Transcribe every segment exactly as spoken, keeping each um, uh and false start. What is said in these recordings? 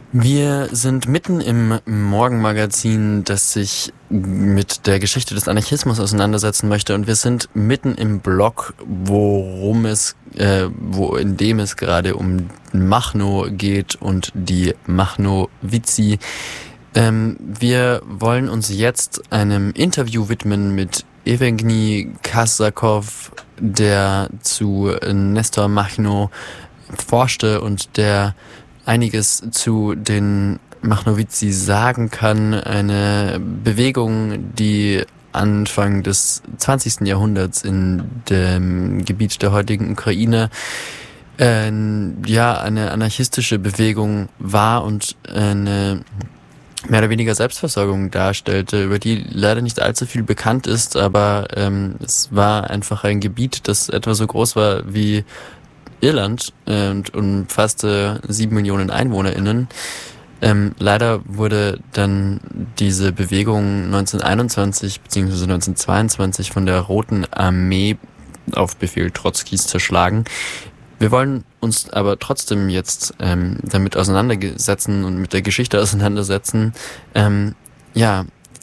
Wir sind mitten im Morgenmagazin, das sich mit der Geschichte des Anarchismus auseinandersetzen möchte, und wir sind mitten im Blog, worum es, äh, wo in dem es gerade um Machno geht und die Machnowici. Ähm, wir wollen uns jetzt einem Interview widmen mit Evgeny Kazakov, der zu Nestor Machno forschte und der einiges zu den Machnowici sagen kann. Eine Bewegung, die Anfang des zwanzigsten Jahrhunderts in dem Gebiet der heutigen Ukraine äh, ja eine anarchistische Bewegung war und eine mehr oder weniger Selbstversorgung darstellte, über die leider nicht allzu viel bekannt ist, aber ähm, es war einfach ein Gebiet, das etwa so groß war wie Irland äh, und umfasste sieben Millionen EinwohnerInnen. Ähm, leider wurde dann diese Bewegung neunzehnhunderteinundzwanzig bzw. neunzehnhundertzweiundzwanzig von der Roten Armee auf Befehl Trotzkis zerschlagen. Wir wollen uns aber trotzdem jetzt ähm, damit auseinandersetzen und mit der Geschichte auseinandersetzen. Ähm, ja,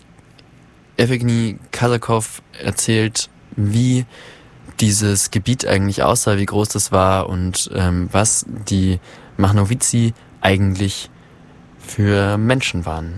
Evgeny Kazakov erzählt, wie dieses Gebiet eigentlich aussah, wie groß das war und ähm, was die Machnowici eigentlich für Menschen waren.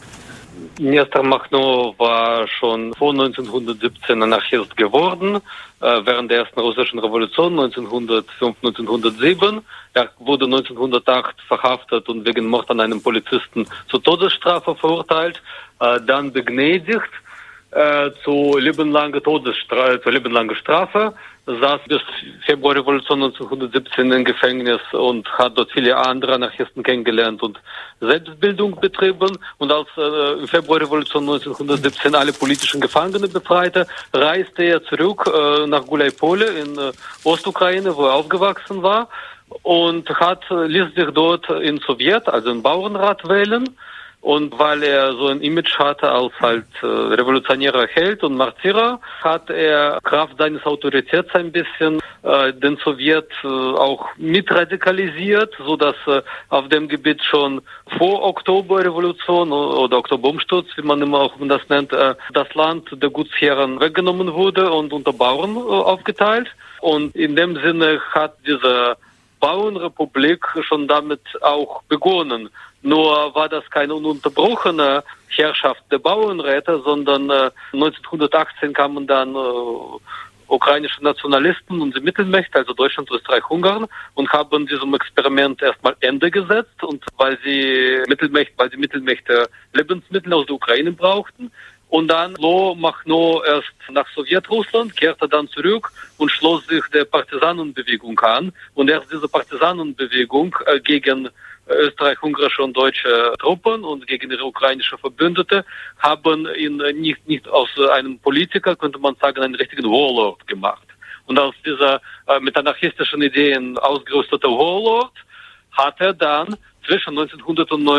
Nestor Machno war schon vor neunzehnhundertsiebzehn Anarchist geworden, äh, während der ersten russischen Revolution neunzehnhundertfünf, neunzehnhundertsieben. Er wurde neunzehnhundertacht verhaftet und wegen Mord an einem Polizisten zur Todesstrafe verurteilt, äh, dann begnadigt äh, zu lebenlanger Todesstrafe, zu lebenlanger Strafe, saß bis Februarrevolution neunzehnhundertsiebzehn im Gefängnis und hat dort viele andere Anarchisten kennengelernt und Selbstbildung betrieben. Und als äh, im Februarrevolution neunzehnhundertsiebzehn alle politischen Gefangene befreite, reiste er zurück äh, nach Gulaipole in äh, Ostukraine, wo er aufgewachsen war, und hat ließ sich dort in Sowjet, also im Bauernrat, wählen. Und weil er so ein Image hatte als halt äh, revolutionärer Held und Martyrer, hat er Kraft seines Autoritäts ein bisschen äh, den Sowjet äh, auch mitradikalisiert, so dass äh, auf dem Gebiet schon vor Oktoberrevolution oder Oktoberumsturz, wie man immer auch das nennt, äh, das Land der Gutsherren weggenommen wurde und unter Bauern äh, aufgeteilt. Und in dem Sinne hat diese Bauernrepublik schon damit auch begonnen. Nur war das keine ununterbrochene Herrschaft der Bauernräte, sondern äh, neunzehnhundertachtzehn kamen dann äh, ukrainische Nationalisten und die Mittelmächte, also Deutschland, Österreich, Ungarn, und haben diesem Experiment erstmal Ende gesetzt. Und weil sie Mittelmächte, weil die Mittelmächte Lebensmittel aus der Ukraine brauchten. Und dann floh Machno erst nach Sowjetrussland, kehrte dann zurück und schloss sich der Partisanenbewegung an. Und erst diese Partisanenbewegung äh, gegen österreich-ungarische und deutsche Truppen und gegen ihre ukrainische Verbündete haben ihn nicht, nicht aus einem Politiker, könnte man sagen, einen richtigen Warlord gemacht. Und als dieser äh, mit anarchistischen Ideen ausgerüstete Warlord hat er dann zwischen neunzehnhundert und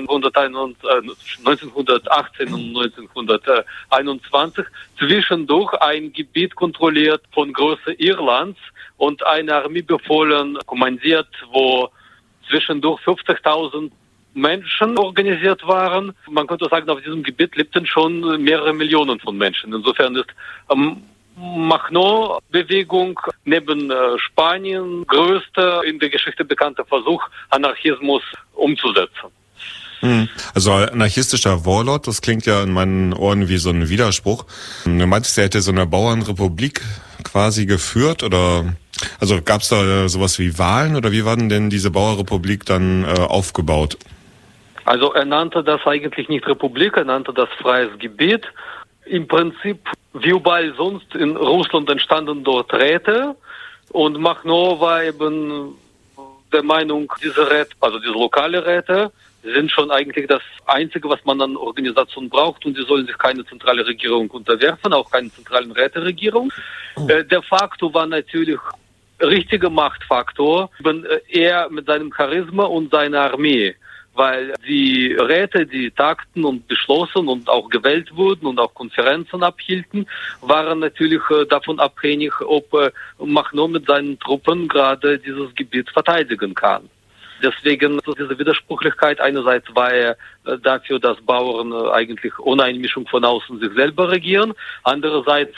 neunzehnhundertachtzehn und neunzehnhunderteinundzwanzig zwischendurch ein Gebiet kontrolliert von Größe Irlands und eine Armee befohlen, kommandiert, wo zwischendurch fünfzigtausend Menschen organisiert waren. Man könnte sagen, auf diesem Gebiet lebten schon mehrere Millionen von Menschen. Insofern ist ähm, Machno-Bewegung neben äh, Spanien größter in der Geschichte bekannter Versuch, Anarchismus umzusetzen. Also anarchistischer Warlord, das klingt ja in meinen Ohren wie so ein Widerspruch. Du meintest, er hätte so eine Bauernrepublik quasi geführt, oder also gab es da sowas wie Wahlen, oder wie war denn diese Bauernrepublik dann äh, aufgebaut? Also er nannte das eigentlich nicht Republik, er nannte das freies Gebiet. Im Prinzip, wie überall sonst in Russland, entstanden dort Räte, und Machno war eben der Meinung, diese Räte, also diese lokale Räte, sind schon eigentlich das Einzige, was man an Organisationen braucht, und sie sollen sich keine zentrale Regierung unterwerfen, auch keine zentralen Räteregierung. Oh. Äh, de facto war natürlich richtiger Machtfaktor, er mit seinem Charisma und seiner Armee, weil die Räte, die tagten und beschlossen und auch gewählt wurden und auch Konferenzen abhielten, waren natürlich davon abhängig, ob Machno mit seinen Truppen gerade dieses Gebiet verteidigen kann. Deswegen so diese Widersprüchlichkeit. Einerseits war er dafür, dass Bauern eigentlich ohne Einmischung von außen sich selber regieren. Andererseits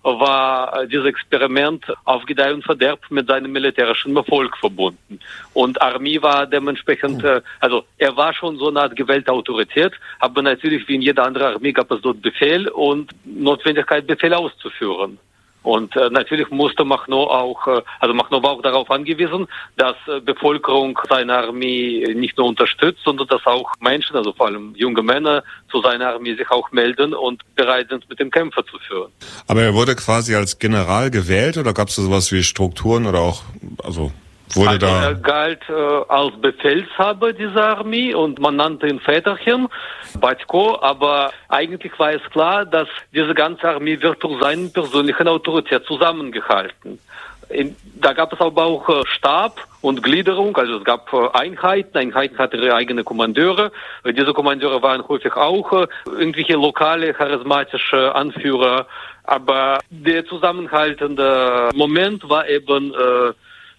war dieses Experiment auf Gedeih und Verderb mit seinem militärischen Erfolg verbunden. Und Armee war dementsprechend, also er war schon so eine Art gewählte Autorität, aber natürlich wie in jeder anderen Armee gab es dort Befehl und Notwendigkeit, Befehle auszuführen. Und äh, natürlich musste Machno auch, äh, also Machno war auch darauf angewiesen, dass äh, Bevölkerung seine Armee nicht nur unterstützt, sondern dass auch Menschen, also vor allem junge Männer, zu seiner Armee sich auch melden und bereit sind, mit dem Kämpfer zu führen. Aber er wurde quasi als General gewählt oder gab es da sowas wie Strukturen oder auch, also wurde also da... Er galt äh, als Befehlshaber dieser Armee und man nannte ihn Väterchen, Batko, aber eigentlich war es klar, dass diese ganze Armee wird durch seine persönliche Autorität zusammengehalten. In, da gab es aber auch äh, Stab und Gliederung, also es gab äh, Einheiten, Einheiten hatten ihre eigene Kommandeure. Äh, diese Kommandeure waren häufig auch äh, irgendwelche lokale, charismatische Anführer, aber der zusammenhaltende Moment war eben äh,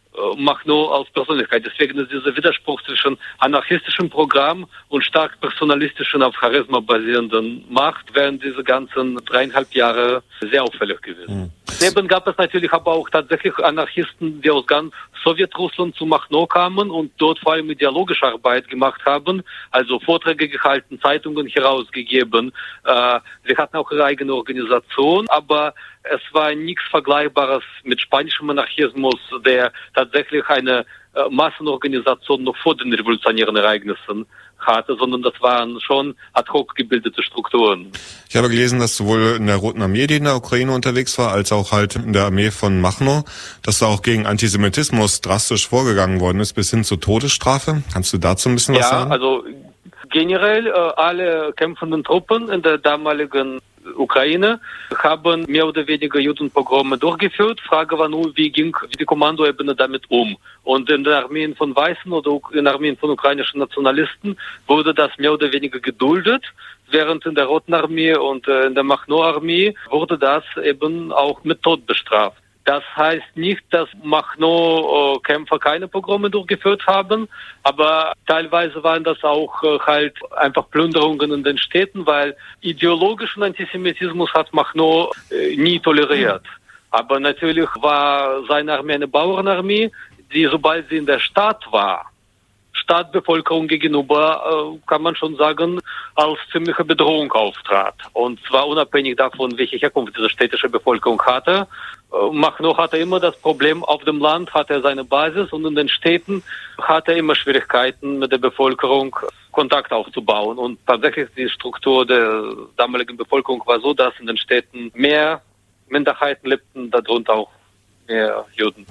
Machno als Persönlichkeit. Deswegen ist dieser Widerspruch zwischen anarchistischem Programm und stark personalistischen, auf Charisma basierenden Macht während diese ganzen dreieinhalb Jahre sehr auffällig gewesen. Mhm. Neben gab es natürlich aber auch tatsächlich Anarchisten, die aus ganz Sowjetrussland zu Machno kamen und dort vor allem ideologische Arbeit gemacht haben, also Vorträge gehalten, Zeitungen herausgegeben. Äh, sie hatten auch ihre eigene Organisation, aber es war nichts Vergleichbares mit spanischem Anarchismus, der tatsächlich eine äh, Massenorganisation noch vor den revolutionären Ereignissen hatte, sondern das waren schon ad hoc gebildete Strukturen. Ich habe gelesen, dass sowohl in der Roten Armee, die in der Ukraine unterwegs war, als auch halt in der Armee von Machno, dass da auch gegen Antisemitismus drastisch vorgegangen worden ist, bis hin zur Todesstrafe. Kannst du dazu ein bisschen was ja, sagen? Ja, also generell äh, alle kämpfenden Truppen in der damaligen Ukraine haben mehr oder weniger Judenpogrome durchgeführt. Frage war nur, wie ging die Kommandoebene damit um? Und in den Armeen von Weißen oder in den Armeen von ukrainischen Nationalisten wurde das mehr oder weniger geduldet, während in der Roten Armee und in der Machno-Armee wurde das eben auch mit Tod bestraft. Das heißt nicht, dass Machno-Kämpfer keine Pogrome durchgeführt haben, aber teilweise waren das auch halt einfach Plünderungen in den Städten, weil ideologischen Antisemitismus hat Machno nie toleriert. Aber natürlich war seine Armee eine Bauernarmee, die, sobald sie in der Stadt war, Stadtbevölkerung gegenüber, äh, kann man schon sagen, als ziemliche Bedrohung auftrat. Und zwar unabhängig davon, welche Herkunft diese städtische Bevölkerung hatte. Äh, Machno hatte immer das Problem, auf dem Land hatte er seine Basis und in den Städten hatte er immer Schwierigkeiten mit der Bevölkerung Kontakt aufzubauen. Und tatsächlich die Struktur der damaligen Bevölkerung war so, dass in den Städten mehr Minderheiten lebten, darunter auch mehr Juden.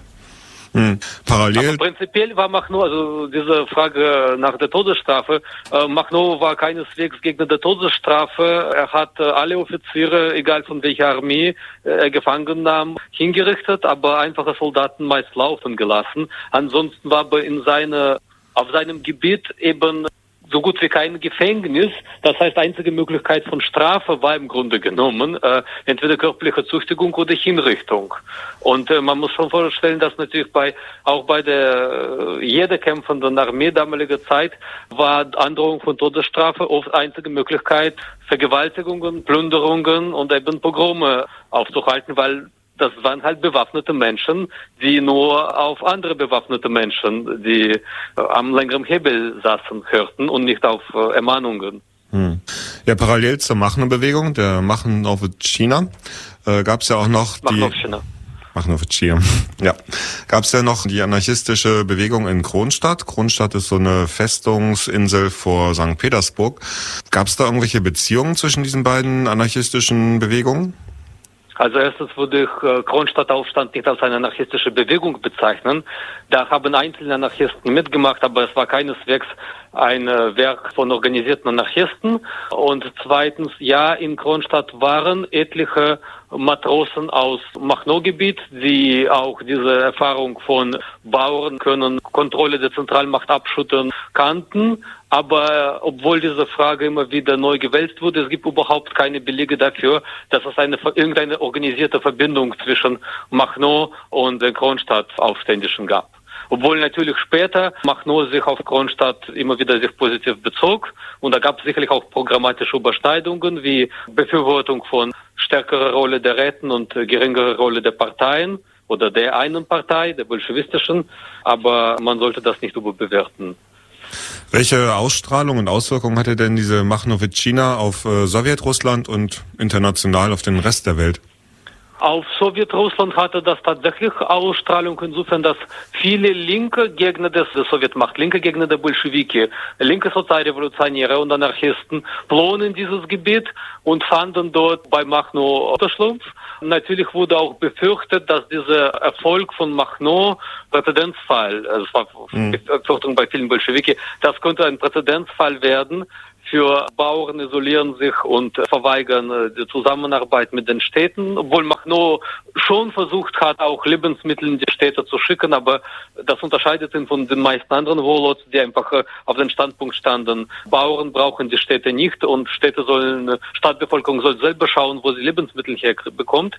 Hm. Parallel. Aber prinzipiell war Machno, also diese Frage nach der Todesstrafe, äh, Machno war keineswegs Gegner der Todesstrafe. Er hat äh, alle Offiziere, egal von welcher Armee äh, er gefangen nahm, hingerichtet, aber einfache Soldaten meist laufen gelassen. Ansonsten war aber in seine, auf seinem Gebiet eben so gut wie kein Gefängnis. Das heißt, einzige Möglichkeit von Strafe war im Grunde genommen äh, entweder körperliche Züchtigung oder Hinrichtung. Und äh, man muss schon vorstellen, dass natürlich bei auch bei der äh, jeder kämpfenden Armee damaliger Zeit war Androhung von Todesstrafe oft einzige Möglichkeit, Vergewaltigungen, Plünderungen und eben Pogrome aufzuhalten, weil das waren halt bewaffnete Menschen, die nur auf andere bewaffnete Menschen, die äh, am längeren Hebel saßen, hörten und nicht auf äh, Ermahnungen. Hm. Ja, parallel zur Machno-Bewegung, der Machnovtschina, äh, gab es ja auch noch die... Machnovtschina. Machnovtschina, ja. Gab es ja noch die anarchistische Bewegung in Kronstadt. Kronstadt ist so eine Festungsinsel vor Sankt Petersburg. Gab es da irgendwelche Beziehungen zwischen diesen beiden anarchistischen Bewegungen? Also erstens würde ich äh, Kronstadtaufstand nicht als eine anarchistische Bewegung bezeichnen. Da haben einzelne Anarchisten mitgemacht, aber es war keineswegs ein äh, Werk von organisierten Anarchisten. Und zweitens, ja, in Kronstadt waren etliche Matrosen aus Machno-Gebiet, die auch diese Erfahrung von Bauern können Kontrolle der Zentralmacht abschütteln kannten. Aber obwohl diese Frage immer wieder neu gewälzt wurde, es gibt überhaupt keine Belege dafür, dass es eine irgendeine organisierte Verbindung zwischen Machno und den Kronstadt-Aufständischen gab. Obwohl natürlich später Machno sich auf Kronstadt immer wieder sich positiv bezog. Und da gab es sicherlich auch programmatische Überschneidungen wie Befürwortung von stärkerer Rolle der Räten und geringerer Rolle der Parteien oder der einen Partei, der bolschewistischen. Aber man sollte das nicht überbewerten. Welche Ausstrahlung und Auswirkungen hatte denn diese Machnowitschina auf äh, Sowjetrussland und international auf den Rest der Welt? Auf Sowjetrussland hatte das tatsächlich Ausstrahlung insofern, dass viele linke Gegner des, der Sowjetmacht, linke Gegner der Bolschewiki, linke Sozialrevolutionäre und Anarchisten flohen in dieses Gebiet und fanden dort bei Machno Unterschlupf. Natürlich wurde auch befürchtet, dass dieser Erfolg von Machno Präzedenzfall, also es war Befürchtung bei vielen Bolschewiki, das könnte ein Präzedenzfall werden. Für Bauern isolieren sich und verweigern die Zusammenarbeit mit den Städten, obwohl Machno schon versucht hat, auch Lebensmittel in die Städte zu schicken, aber das unterscheidet ihn von den meisten anderen Warlords, die einfach auf den Standpunkt standen, Bauern brauchen die Städte nicht und Städte sollen, Stadtbevölkerung soll selber schauen, wo sie Lebensmittel herbekommt.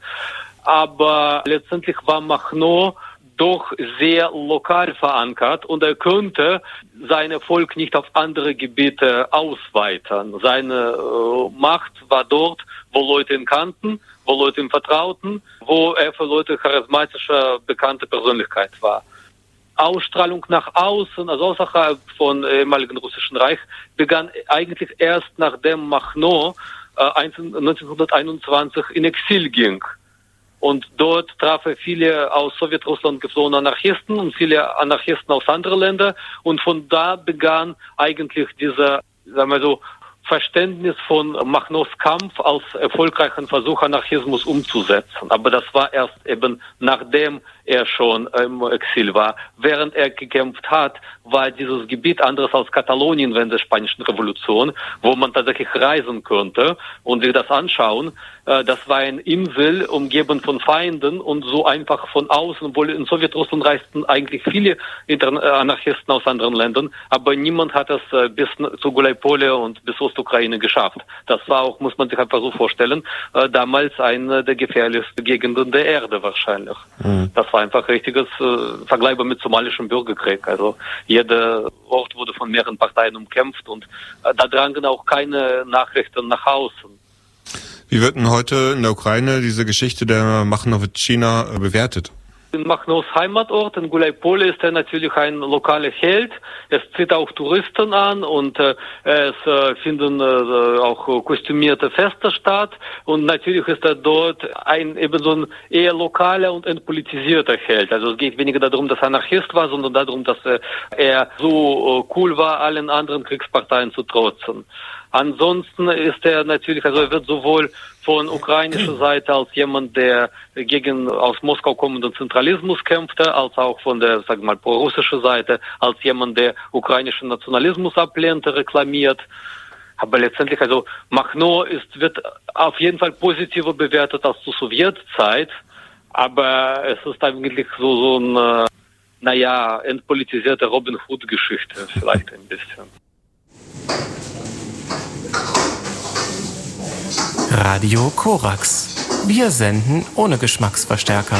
Aber letztendlich war Machno doch sehr lokal verankert und er könnte sein Erfolg nicht auf andere Gebiete ausweiten. Seine äh, Macht war dort, wo Leute ihn kannten, wo Leute ihm vertrauten, wo er für Leute charismatische, bekannte Persönlichkeit war. Ausstrahlung nach außen, also außerhalb von ehemaligen Russischen Reich, begann eigentlich erst nachdem Machno äh, neunzehnhunderteinundzwanzig in Exil ging. Und dort traf er viele aus Sowjetrussland geflohene Anarchisten und viele Anarchisten aus anderen Ländern. Und von da begann eigentlich dieser, sagen wir so, Verständnis von Machnos Kampf als erfolgreichen Versuch, Anarchismus umzusetzen. Aber das war erst eben nachdem er schon im Exil war. Während er gekämpft hat, war dieses Gebiet anderes als Katalonien während der Spanischen Revolution, wo man tatsächlich reisen könnte und sich das anschauen. Das war eine Insel, umgeben von Feinden und so einfach von außen, obwohl in Sowjetrussland reisten eigentlich viele Anarchisten aus anderen Ländern, aber niemand hat es bis zu Gulaipole und bis Ostukraine geschafft. Das war auch, muss man sich einfach so vorstellen, damals eine der gefährlichsten Gegenden der Erde wahrscheinlich. Mhm. Das war einfach richtiges äh, vergleichbar mit somalischem Bürgerkrieg. Also jeder Ort wurde von mehreren Parteien umkämpft und äh, da drangen auch keine Nachrichten nach außen. Wie wird denn heute in der Ukraine diese Geschichte der Machnowitschina bewertet? In Machnos Heimatort, in Gulaipole, ist er natürlich ein lokaler Held. Es zieht auch Touristen an und äh, es äh, finden äh, auch kostümierte Feste statt. Und natürlich ist er dort ein eben so ein eher lokaler und entpolitisierter Held. Also es geht weniger darum, dass er Anarchist war, sondern darum, dass er, er so äh, cool war, allen anderen Kriegsparteien zu trotzen. Ansonsten ist er natürlich, also er wird sowohl von ukrainischer Seite als jemand, der gegen aus Moskau kommenden Zentralismus kämpfte, als auch von der, sagen wir mal, prorussischen Seite, als jemand, der ukrainischen Nationalismus ablehnte, reklamiert. Aber letztendlich, also Machno ist, wird auf jeden Fall positiver bewertet als zur Sowjetzeit, aber es ist eigentlich so, so eine, naja, entpolitisierte Robin Hood-Geschichte, vielleicht ein bisschen. Radio Korax. Wir senden ohne Geschmacksverstärker.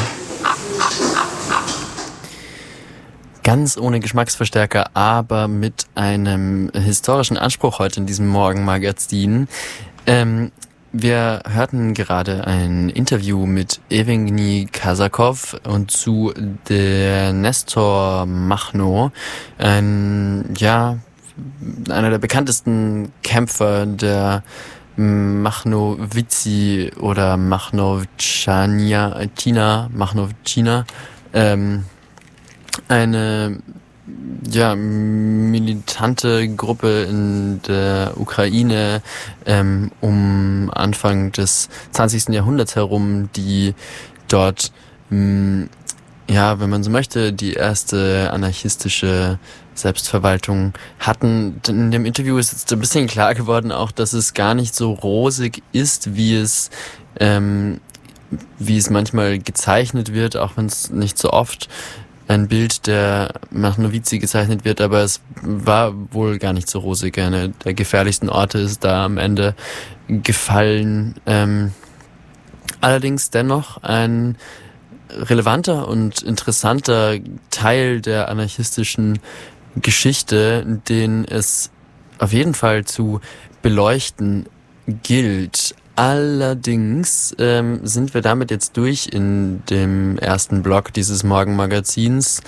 Ganz ohne Geschmacksverstärker, aber mit einem historischen Anspruch heute in diesem Morgenmagazin. Ähm, wir hörten gerade ein Interview mit Evgeny Kazakov und zu der Nestor Machno, ein, ja, einer der bekanntesten Kämpfer der Machnowitzi oder Machnowitschina, Machnowitschina, ähm, eine ja militante Gruppe in der Ukraine ähm, um Anfang des zwanzigsten Jahrhunderts herum, die dort mh, ja, wenn man so möchte, die erste anarchistische Selbstverwaltung hatten. In dem Interview ist jetzt ein bisschen klar geworden auch, dass es gar nicht so rosig ist, wie es ähm, wie es manchmal gezeichnet wird, auch wenn es nicht so oft ein Bild der Machnowitzi gezeichnet wird, aber es war wohl gar nicht so rosig. Einer der gefährlichsten Orte ist da am Ende gefallen. Ähm, allerdings dennoch ein relevanter und interessanter Teil der anarchistischen Geschichte, den es auf jeden Fall zu beleuchten gilt. Allerdings ähm, sind wir damit jetzt durch in dem ersten Block dieses Morgenmagazins.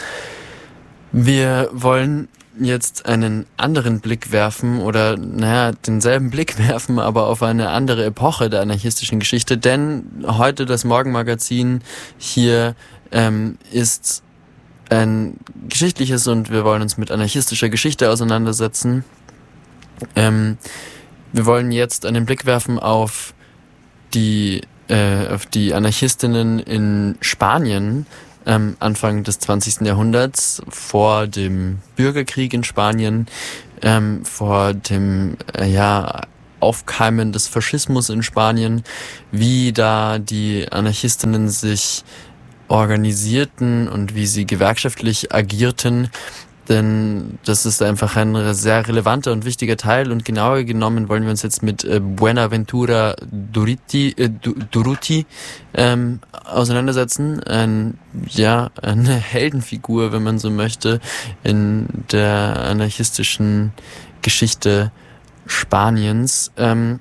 Wir wollen jetzt einen anderen Blick werfen oder, naja, denselben Blick werfen, aber auf eine andere Epoche der anarchistischen Geschichte, denn heute das Morgenmagazin hier ähm, ist ein geschichtliches und wir wollen uns mit anarchistischer Geschichte auseinandersetzen. Ähm, wir wollen jetzt einen Blick werfen auf die, äh, auf die Anarchistinnen in Spanien, Ähm, Anfang des zwanzigsten Jahrhunderts, vor dem Bürgerkrieg in Spanien, ähm, vor dem äh, ja, Aufkeimen des Faschismus in Spanien, wie da die Anarchistinnen sich organisierten und wie sie gewerkschaftlich agierten. Denn das ist einfach ein sehr relevanter und wichtiger Teil und genauer genommen wollen wir uns jetzt mit äh, Buenaventura Durruti, äh, Durruti ähm, auseinandersetzen. Ein, ja, eine Heldenfigur, wenn man so möchte, in der anarchistischen Geschichte Spaniens. Ähm,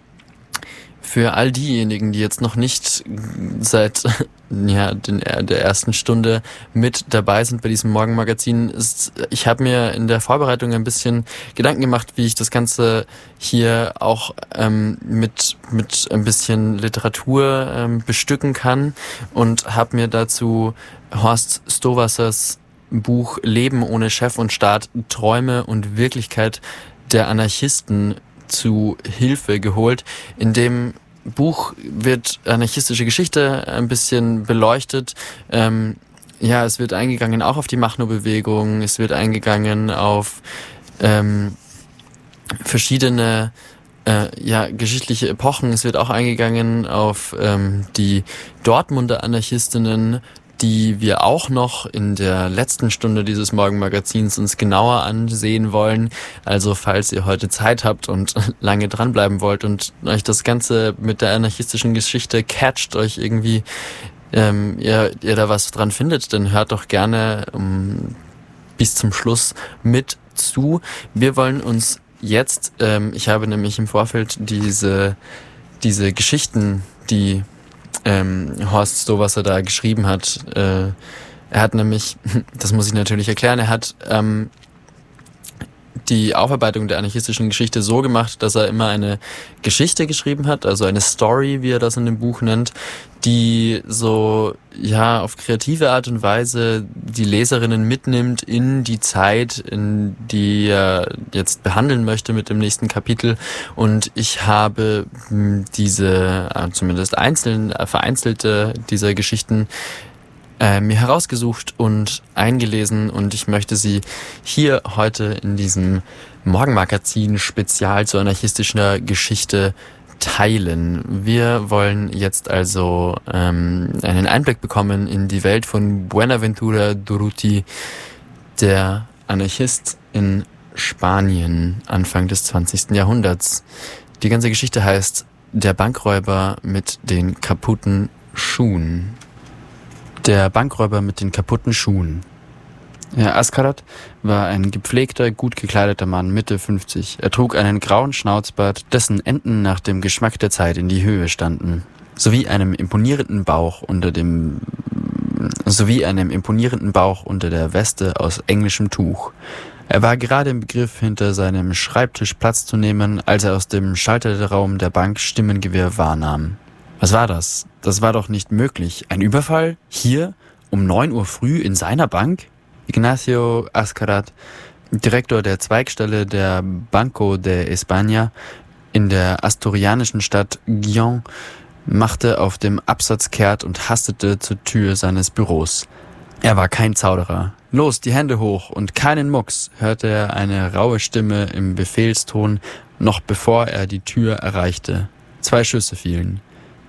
Für all diejenigen, die jetzt noch nicht seit ja, den, der ersten Stunde mit dabei sind bei diesem Morgenmagazin, ist, ich habe mir in der Vorbereitung ein bisschen Gedanken gemacht, wie ich das Ganze hier auch ähm, mit mit ein bisschen Literatur ähm, bestücken kann und habe mir dazu Horst Stowassers Buch Leben ohne Chef und Staat, Träume und Wirklichkeit der Anarchisten zu Hilfe geholt. In dem Buch wird anarchistische Geschichte ein bisschen beleuchtet. Ähm, ja, es wird eingegangen auch auf die Machno-Bewegung, es wird eingegangen auf ähm, verschiedene äh, ja, geschichtliche Epochen, es wird auch eingegangen auf ähm, die Dortmunder Anarchistinnen, die wir auch noch in der letzten Stunde dieses Morgenmagazins uns genauer ansehen wollen. Also falls ihr heute Zeit habt und lange dranbleiben wollt und euch das Ganze mit der anarchistischen Geschichte catcht, euch irgendwie ähm, ihr, ihr da was dran findet, dann hört doch gerne um, bis zum Schluss mit zu. Wir wollen uns jetzt, ähm, ich habe nämlich im Vorfeld diese, diese Geschichten, die Ähm, Horst Stowasser da geschrieben hat. Äh, er hat nämlich, das muss ich natürlich erklären, er hat ähm, die Aufarbeitung der anarchistischen Geschichte so gemacht, dass er immer eine Geschichte geschrieben hat, also eine Story, wie er das in dem Buch nennt, die so, ja, auf kreative Art und Weise die Leserinnen mitnimmt in die Zeit, in die er jetzt behandeln möchte mit dem nächsten Kapitel. Und ich habe diese, zumindest einzeln, vereinzelte dieser Geschichten äh, mir herausgesucht und eingelesen und ich möchte sie hier heute in diesem Morgenmagazin spezial zur anarchistischen Geschichte teilen. Wir wollen jetzt also ähm, einen Einblick bekommen in die Welt von Buenaventura Durruti, der Anarchist in Spanien Anfang des zwanzigsten Jahrhunderts. Die ganze Geschichte heißt Der Bankräuber mit den kaputten Schuhen. Der Bankräuber mit den kaputten Schuhen. Herr Ascarat war ein gepflegter, gut gekleideter Mann, Mitte fünfzig. Er trug einen grauen Schnauzbart, dessen Enden nach dem Geschmack der Zeit in die Höhe standen, sowie einem imponierenden Bauch unter dem, sowie einem imponierenden Bauch unter der Weste aus englischem Tuch. Er war gerade im Begriff, hinter seinem Schreibtisch Platz zu nehmen, als er aus dem Schalterraum der Bank Stimmengewirr wahrnahm. Was war das? Das war doch nicht möglich. Ein Überfall? Hier? Um neun Uhr früh in seiner Bank? Ignacio Ascarat, Direktor der Zweigstelle der Banco de España in der asturianischen Stadt Gijón, machte auf dem Absatz kehrt und hastete zur Tür seines Büros. Er war kein Zauderer. Los, die Hände hoch und keinen Mucks, hörte er eine raue Stimme im Befehlston, noch bevor er die Tür erreichte. Zwei Schüsse fielen.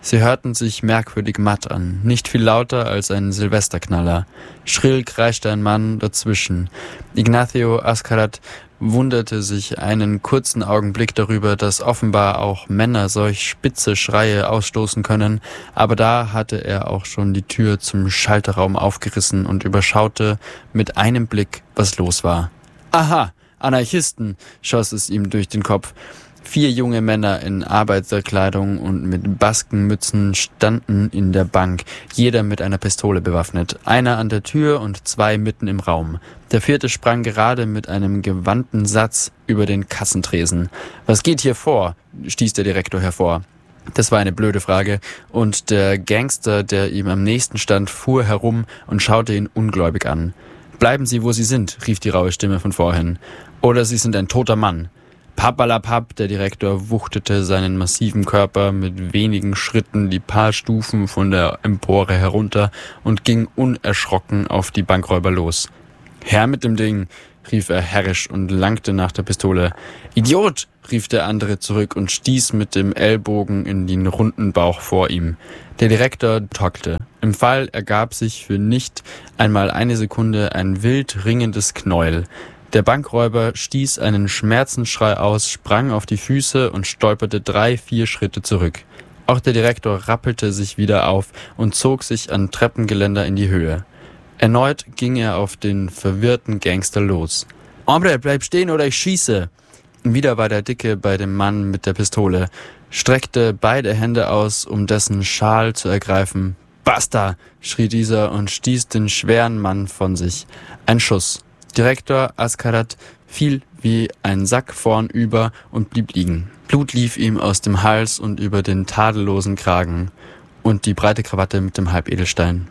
Sie hörten sich merkwürdig matt an, nicht viel lauter als ein Silvesterknaller. Schrill kreischte ein Mann dazwischen. Ignacio Azcarat wunderte sich einen kurzen Augenblick darüber, dass offenbar auch Männer solch spitze Schreie ausstoßen können, aber da hatte er auch schon die Tür zum Schalterraum aufgerissen und überschaute mit einem Blick, was los war. »Aha, Anarchisten«, schoss es ihm durch den Kopf. Vier junge Männer in Arbeiterkleidung und mit Baskenmützen standen in der Bank, jeder mit einer Pistole bewaffnet. Einer an der Tür und zwei mitten im Raum. Der vierte sprang gerade mit einem gewandten Satz über den Kassentresen. »Was geht hier vor?«, stieß der Direktor hervor. Das war eine blöde Frage, und der Gangster, der ihm am nächsten stand, fuhr herum und schaute ihn ungläubig an. »Bleiben Sie, wo Sie sind«, rief die raue Stimme von vorhin. »Oder Sie sind ein toter Mann.« Pappalapapp, der Direktor wuchtete seinen massiven Körper mit wenigen Schritten die paar Stufen von der Empore herunter und ging unerschrocken auf die Bankräuber los. »Her mit dem Ding«, rief er herrisch und langte nach der Pistole. »Idiot«, rief der andere zurück und stieß mit dem Ellbogen in den runden Bauch vor ihm. Der Direktor tockte. Im Fall ergab sich für nicht einmal eine Sekunde ein wild ringendes Knäuel. Der Bankräuber stieß einen Schmerzensschrei aus, sprang auf die Füße und stolperte drei, vier Schritte zurück. Auch der Direktor rappelte sich wieder auf und zog sich an Treppengeländer in die Höhe. Erneut ging er auf den verwirrten Gangster los. »Hombre, bleib stehen oder ich schieße!« Wieder war der Dicke bei dem Mann mit der Pistole, streckte beide Hände aus, um dessen Schal zu ergreifen. »Basta«, schrie dieser und stieß den schweren Mann von sich. Ein Schuss. Direktor Azcarat fiel wie ein Sack vornüber und blieb liegen. Blut lief ihm aus dem Hals und über den tadellosen Kragen und die breite Krawatte mit dem Halbedelstein.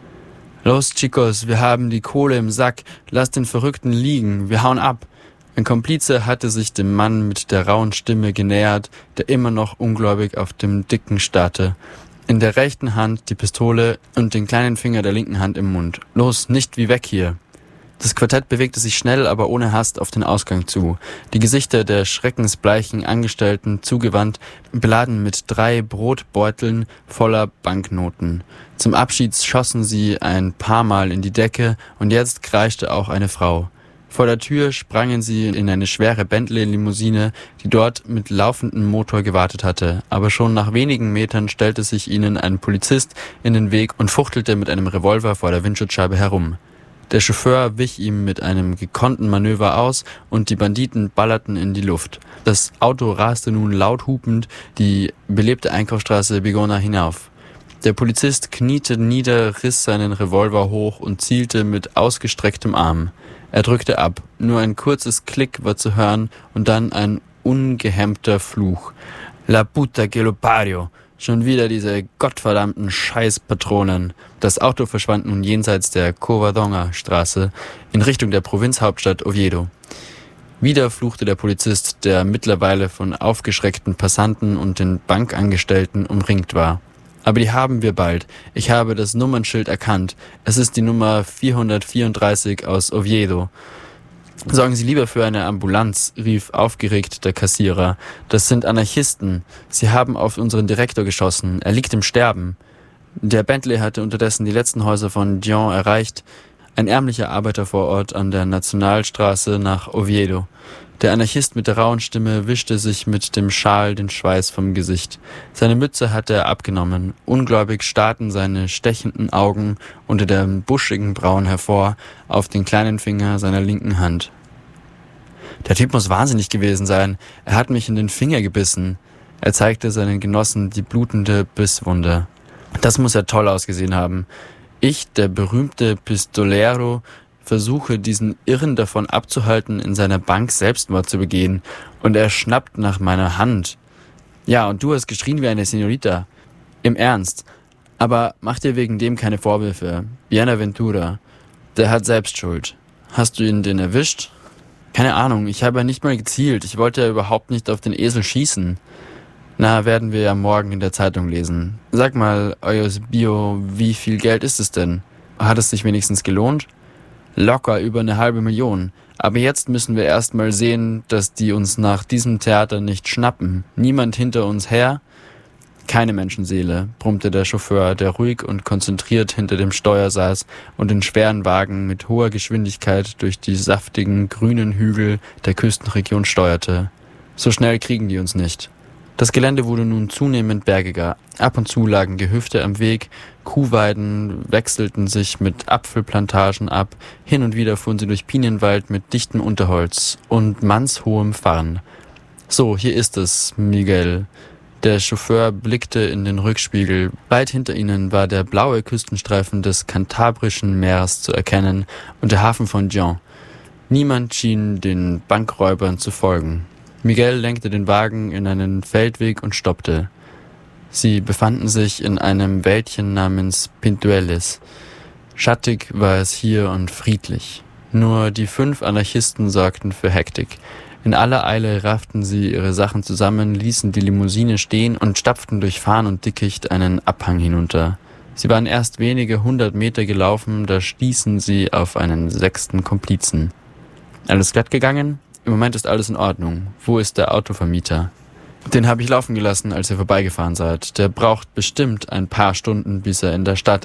»Los, Chicos, wir haben die Kohle im Sack. Lasst den Verrückten liegen. Wir hauen ab.« Ein Komplize hatte sich dem Mann mit der rauen Stimme genähert, der immer noch ungläubig auf dem Dicken starrte. In der rechten Hand die Pistole und den kleinen Finger der linken Hand im Mund. »Los, nicht wie weg hier!« Das Quartett bewegte sich schnell, aber ohne Hast auf den Ausgang zu. Die Gesichter der schreckensbleichen Angestellten zugewandt, beladen mit drei Brotbeuteln voller Banknoten. Zum Abschied schossen sie ein paar Mal in die Decke und jetzt kreischte auch eine Frau. Vor der Tür sprangen sie in eine schwere Bentley-Limousine, die dort mit laufendem Motor gewartet hatte. Aber schon nach wenigen Metern stellte sich ihnen ein Polizist in den Weg und fuchtelte mit einem Revolver vor der Windschutzscheibe herum. Der Chauffeur wich ihm mit einem gekonnten Manöver aus und die Banditen ballerten in die Luft. Das Auto raste nun laut hupend die belebte Einkaufsstraße Bigona hinauf. Der Polizist kniete nieder, riss seinen Revolver hoch und zielte mit ausgestrecktem Arm. Er drückte ab. Nur ein kurzes Klick war zu hören und dann ein ungehemmter Fluch. La puta que lo parió. Schon wieder diese gottverdammten Scheißpatronen. Das Auto verschwand nun jenseits der Covadonga-Straße in Richtung der Provinzhauptstadt Oviedo. Wieder fluchte der Polizist, der mittlerweile von aufgeschreckten Passanten und den Bankangestellten umringt war. Aber die haben wir bald. Ich habe das Nummernschild erkannt. Es ist die Nummer vierhundertvierunddreißig aus Oviedo. »Sorgen Sie lieber für eine Ambulanz«, rief aufgeregt der Kassierer. »Das sind Anarchisten. Sie haben auf unseren Direktor geschossen. Er liegt im Sterben.« Der Bentley hatte unterdessen die letzten Häuser von Dijon erreicht, ein ärmlicher Arbeitervorort an der Nationalstraße nach Oviedo. Der Anarchist mit der rauen Stimme wischte sich mit dem Schal den Schweiß vom Gesicht. Seine Mütze hatte er abgenommen. Ungläubig starrten seine stechenden Augen unter den buschigen Brauen hervor auf den kleinen Finger seiner linken Hand. »Der Typ muss wahnsinnig gewesen sein. Er hat mich in den Finger gebissen.« Er zeigte seinen Genossen die blutende Bisswunde. »Das muss ja toll ausgesehen haben. Ich, der berühmte Pistolero, versuche, diesen Irren davon abzuhalten, in seiner Bank Selbstmord zu begehen. Und er schnappt nach meiner Hand. Ja, und du hast geschrien wie eine Senorita. Im Ernst. Aber mach dir wegen dem keine Vorwürfe. Buenaventura. Der hat Selbstschuld. Hast du ihn denn erwischt? Keine Ahnung, ich habe ja nicht mal gezielt. Ich wollte ja überhaupt nicht auf den Esel schießen. Na, werden wir ja morgen in der Zeitung lesen. Sag mal, Eusebio, wie viel Geld ist es denn? Hat es sich wenigstens gelohnt? Locker über eine halbe Million. Aber jetzt müssen wir erst mal sehen, dass die uns nach diesem Theater nicht schnappen. Niemand hinter uns her. Keine Menschenseele, brummte der Chauffeur, der ruhig und konzentriert hinter dem Steuer saß und den schweren Wagen mit hoher Geschwindigkeit durch die saftigen, grünen Hügel der Küstenregion steuerte. So schnell kriegen die uns nicht. Das Gelände wurde nun zunehmend bergiger. Ab und zu lagen Gehöfte am Weg, Kuhweiden wechselten sich mit Apfelplantagen ab, hin und wieder fuhren sie durch Pinienwald mit dichtem Unterholz und mannshohem Farn. »So, hier ist es, Miguel.« Der Chauffeur blickte in den Rückspiegel. Weit hinter ihnen war der blaue Küstenstreifen des Kantabrischen Meers zu erkennen und der Hafen von Gien. Niemand schien den Bankräubern zu folgen. Miguel lenkte den Wagen in einen Feldweg und stoppte. Sie befanden sich in einem Wäldchen namens Pintueles. Schattig war es hier und friedlich. Nur die fünf Anarchisten sorgten für Hektik. In aller Eile rafften sie ihre Sachen zusammen, ließen die Limousine stehen und stapften durch Farn und Dickicht einen Abhang hinunter. Sie waren erst wenige hundert Meter gelaufen, da stießen sie auf einen sechsten Komplizen. »Alles glatt gegangen? Im Moment ist alles in Ordnung. Wo ist der Autovermieter?« »Den habe ich laufen gelassen, als ihr vorbeigefahren seid. Der braucht bestimmt ein paar Stunden, bis er in der Stadt